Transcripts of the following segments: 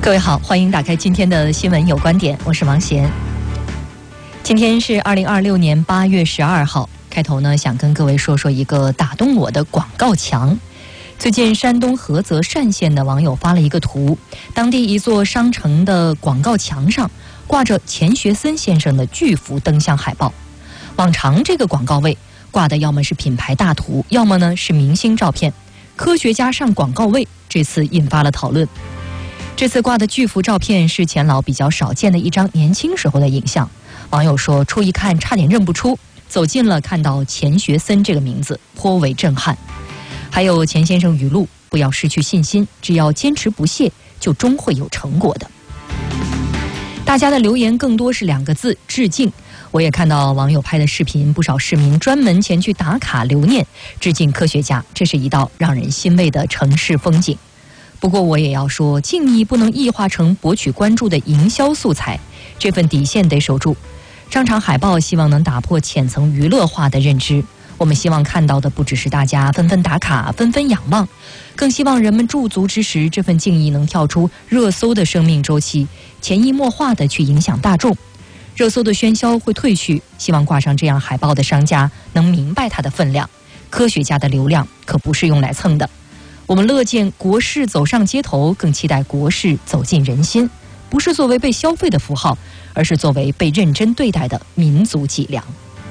各位好，欢迎打开今天的新闻有观点，我是王贤。今天是2026年8月12号，开头呢想跟各位说说一个打动我的广告墙。最近山东菏泽单县的网友发了一个图，当地一座商城的广告墙上挂着钱学森先生的巨幅灯像海报。往常这个广告位挂的要么是品牌大图，要么呢是明星照片。科学家上广告位，这次引发了讨论。这次挂的巨幅照片是钱老比较少见的一张年轻时候的影像。网友说，初一看差点认不出，走近了看到钱学森这个名字，颇为震撼。还有钱先生语录：不要失去信心，只要坚持不懈，就终会有成果的。大家的留言更多是2个字：致敬。我也看到网友拍的视频，不少市民专门前去打卡留念，致敬科学家，这是一道让人欣慰的城市风景。不过我也要说，敬意不能异化成博取关注的营销素材，这份底线得守住。商场海报希望能打破浅层娱乐化的认知，我们希望看到的不只是大家纷纷打卡、纷纷仰望，更希望人们驻足之时，这份敬意能跳出热搜的生命周期，潜移默化地去影响大众。热搜的喧嚣会褪去，希望挂上这样海报的商家能明白它的分量。科学家的流量可不是用来蹭的。我们乐见国事走上街头，更期待国事走进人心，不是作为被消费的符号，而是作为被认真对待的民族脊梁。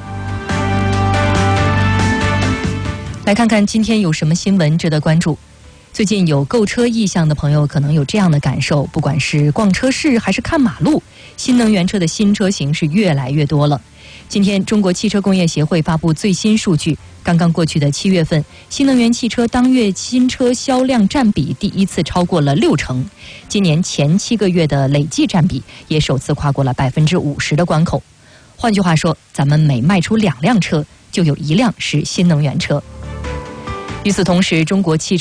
来看看今天有什么新闻值得关注。最近有购车意向的朋友可能有这样的感受，不管是逛车市还是看马路，新能源车的新车型是越来越多了。今天中国汽车工业协会发布最新数据，刚刚过去的7月份，新能源汽车当月新车销量占比第一次超过了60%，今年前7个月的累计占比也首次跨过了50%的关口。换句话说，咱们每卖出2辆车，就有1辆是新能源车。与此同时，中国汽